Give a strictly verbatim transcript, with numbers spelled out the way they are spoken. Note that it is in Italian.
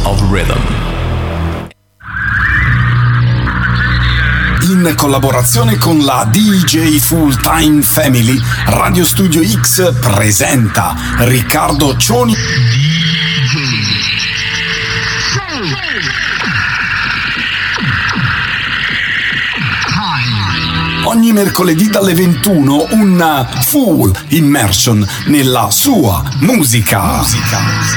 of Rhythm. In collaborazione con la D J Full Time Family, Radio Studio X presenta Riccardo Cioni. Ogni mercoledì dalle ventuno un full immersion nella sua musica. musica.